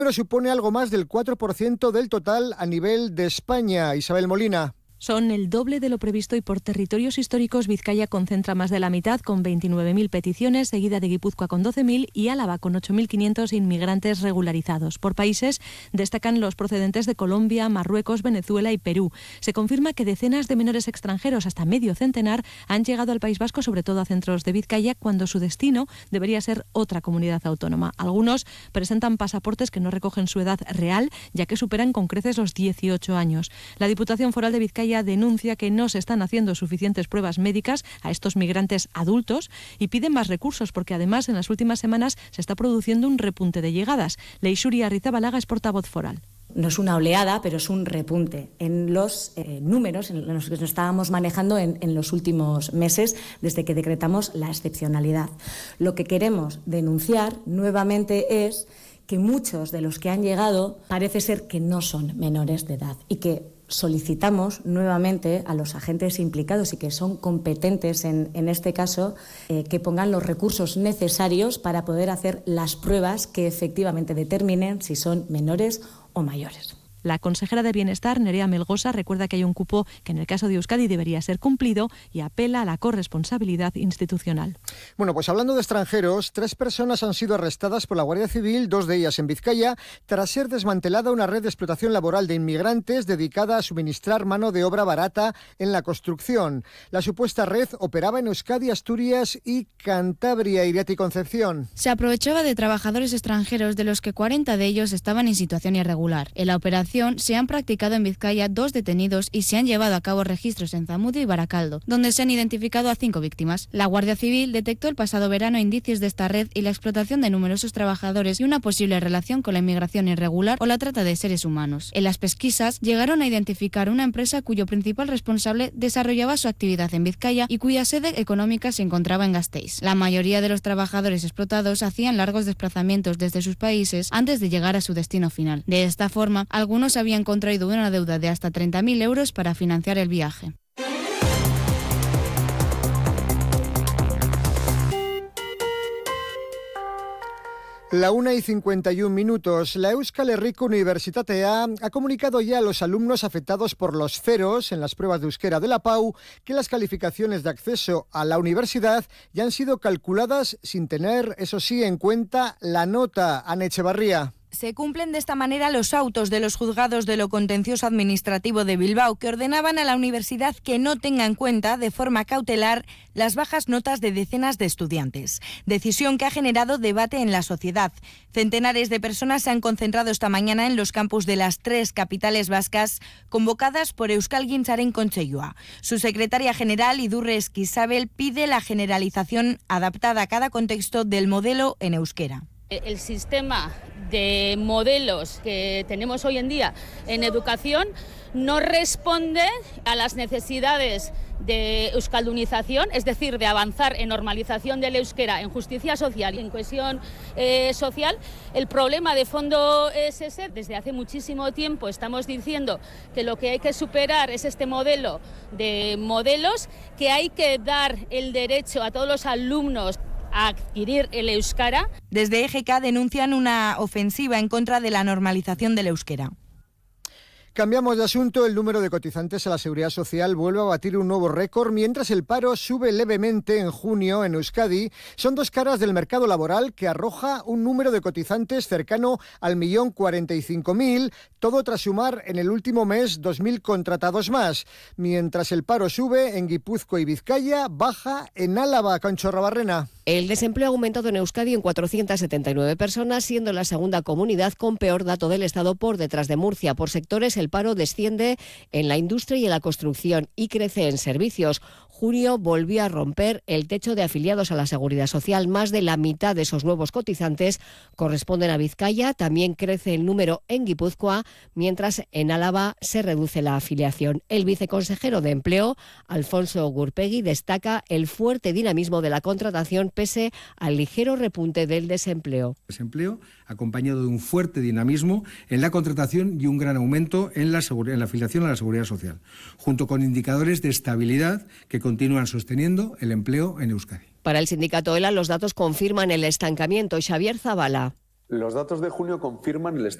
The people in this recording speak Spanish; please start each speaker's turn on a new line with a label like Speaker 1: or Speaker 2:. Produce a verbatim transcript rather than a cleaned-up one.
Speaker 1: Pero supone algo más del cuatro por ciento del total a nivel de España. Isabel Molina.
Speaker 2: Son el doble de lo previsto y por territorios históricos Vizcaya concentra más de la mitad con veintinueve mil peticiones, seguida de Guipúzcoa con doce mil y Álava con ocho mil quinientos inmigrantes regularizados. Por países destacan los procedentes de Colombia, Marruecos, Venezuela y Perú. Se confirma que decenas de menores extranjeros, hasta medio centenar, han llegado al País Vasco, sobre todo a centros de Vizcaya, cuando su destino debería ser otra comunidad autónoma. Algunos presentan pasaportes que no recogen su edad real, ya que superan con creces los dieciocho años. La Diputación Foral de Vizcaya denuncia que no se están haciendo suficientes pruebas médicas a estos migrantes adultos y pide más recursos porque además en las últimas semanas se está produciendo un repunte de llegadas. Leixuri Arrizabalaga es portavoz foral.
Speaker 3: No es una oleada, pero es un repunte en los eh, números en los que nos estábamos manejando en, en los últimos meses desde que decretamos la excepcionalidad. Lo que queremos denunciar nuevamente es que muchos de los que han llegado parece ser que no son menores de edad y que solicitamos nuevamente a los agentes implicados y que son competentes en, en este caso eh, que pongan los recursos necesarios para poder hacer las pruebas que efectivamente determinen si son menores o mayores.
Speaker 2: La consejera de Bienestar, Nerea Melgosa, recuerda que hay un cupo que en el caso de Euskadi debería ser cumplido y apela a la corresponsabilidad institucional.
Speaker 1: Bueno, pues hablando de extranjeros, tres personas han sido arrestadas por la Guardia Civil, dos de ellas en Vizcaya, tras ser desmantelada una red de explotación laboral de inmigrantes dedicada a suministrar mano de obra barata en la construcción. La supuesta red operaba en Euskadi, Asturias y Cantabria. Iriarte Concepción.
Speaker 4: Se aprovechaba de trabajadores extranjeros, de los que cuarenta de ellos estaban en situación irregular. En la operación se han practicado en Vizcaya dos detenidos y se han llevado a cabo registros en Zamudio y Baracaldo, donde se han identificado a cinco víctimas. La Guardia Civil detectó el pasado verano indicios de esta red y la explotación de numerosos trabajadores y una posible relación con la inmigración irregular o la trata de seres humanos. En las pesquisas llegaron a identificar una empresa cuyo principal responsable desarrollaba su actividad en Vizcaya y cuya sede económica se encontraba en Gasteiz. La mayoría de los trabajadores explotados hacían largos desplazamientos desde sus países antes de llegar a su destino final. De esta forma, algunos habían contraído una deuda de hasta treinta mil euros para financiar el viaje.
Speaker 1: La una y cincuenta y un minutos. La Euskal Herriko Unibertsitatea ha comunicado ya a los alumnos afectados por los ceros en las pruebas de euskera de la P A U que las calificaciones de acceso a la universidad ya han sido calculadas sin tener, eso sí, en cuenta la nota. Ana Echevarría.
Speaker 5: Se cumplen de esta manera los autos de los juzgados de lo contencioso administrativo de Bilbao, que ordenaban a la universidad que no tenga en cuenta de forma cautelar las bajas notas de decenas de estudiantes. Decisión que ha generado debate en la sociedad. Centenares de personas se han concentrado esta mañana en los campus de las tres capitales vascas, convocadas por Euskalgintzaren Kontseilua. Su secretaria general, Idurre Esquisabel, pide la generalización adaptada a cada contexto del modelo en euskera.
Speaker 6: El sistema de modelos que tenemos hoy en día en educación no responde a las necesidades de euskaldunización, es decir, de avanzar en normalización del euskera, en justicia social y en cohesión eh, social. El problema de fondo es ese. Desde hace muchísimo tiempo estamos diciendo que lo que hay que superar es este modelo de modelos, que hay que dar el derecho a todos los alumnos a adquirir el euskara.
Speaker 5: Desde E G K denuncian una ofensiva en contra de la normalización del euskera.
Speaker 1: Cambiamos de asunto. El número de cotizantes a la Seguridad Social vuelve a batir un nuevo récord, mientras el paro sube levemente en junio en Euskadi. Son dos caras del mercado laboral que arroja un número de cotizantes cercano al millón cuarenta y cinco mil, todo tras sumar en el último mes dos mil contratados más. Mientras el paro sube en Guipúzcoa y Vizcaya, baja en Álava. Concho Rabarrena.
Speaker 7: El desempleo ha aumentado en Euskadi en cuatrocientas setenta y nueve personas, siendo la segunda comunidad con peor dato del Estado por detrás de Murcia. Por sectores, el paro desciende en la industria y en la construcción y crece en servicios. Junio volvió a romper el techo de afiliados a la Seguridad Social. Más de la mitad de esos nuevos cotizantes corresponden a Vizcaya. También crece el número en Guipúzcoa, mientras en Álava se reduce la afiliación. El viceconsejero de Empleo, Alfonso Gurpegui, destaca el fuerte dinamismo de la contratación pese al ligero repunte del desempleo.
Speaker 8: Desempleo acompañado de un fuerte dinamismo en la contratación y un gran aumento en la, en la afiliación a la Seguridad Social, junto con indicadores de estabilidad que continúan sosteniendo el empleo en Euskadi.
Speaker 7: Para el sindicato ELA, los datos confirman el estancamiento. Xavier Zabala.
Speaker 9: Los datos de junio confirman el